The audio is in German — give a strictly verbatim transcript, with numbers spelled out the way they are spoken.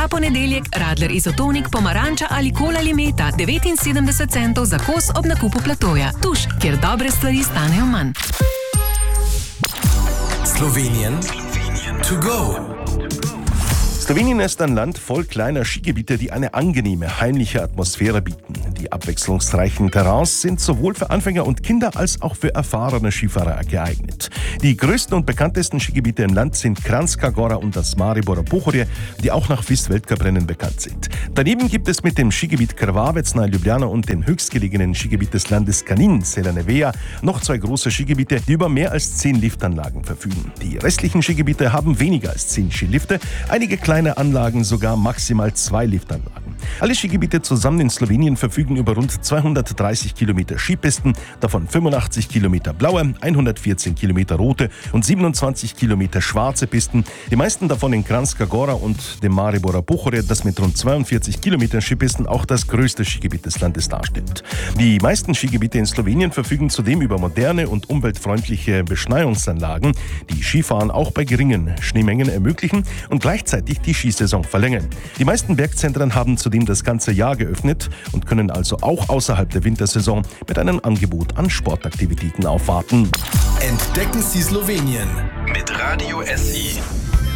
Ta ponedeljek Radler Izotonik pomaranča ali kola limeta devetinsedemdeset centov za kos ob nakupu platoja. Tuš, kjer dobre stvari stanejo manj. Slowenien to go. Slowenien ist ein Land voll kleiner Skigebiete, die eine angenehme, heimliche Atmosphäre bieten. Die abwechslungsreichen Terrains sind sowohl für Anfänger und Kinder als auch für erfahrene Skifahrer geeignet. Die größten und bekanntesten Skigebiete im Land sind Kranjska Gora und das Mariborer Pohorje, die auch nach F I S-Weltcuprennen bekannt sind. Daneben gibt es mit dem Skigebiet Krvavec nahe Ljubljana und dem höchstgelegenen Skigebiet des Landes Kanin, Sela Nevea, noch zwei große Skigebiete, die über mehr als zehn Liftanlagen verfügen. Die restlichen Skigebiete haben weniger als zehn Skilifte, einige kleine Anlagen sogar maximal zwei Liftanlagen. Alle Skigebiete zusammen in Slowenien verfügen über rund zweihundertdreißig Kilometer Skipisten, davon fünfundachtzig Kilometer blaue, hundertvierzehn Kilometer rote und siebenundzwanzig Kilometer schwarze Pisten. Die meisten davon in Kranjska Gora und dem Mariborer Pohorje, das mit rund zweiundvierzig Kilometern Skipisten auch das größte Skigebiet des Landes darstellt. Die meisten Skigebiete in Slowenien verfügen zudem über moderne und umweltfreundliche Beschneiungsanlagen, die Skifahren auch bei geringen Schneemengen ermöglichen und gleichzeitig die Skisaison verlängern. Die meisten Bergzentren haben zudem das ganze Jahr geöffnet und können also auch außerhalb der Wintersaison mit einem Angebot an Sportaktivitäten aufwarten. Entdecken Sie Slowenien mit Radio S I.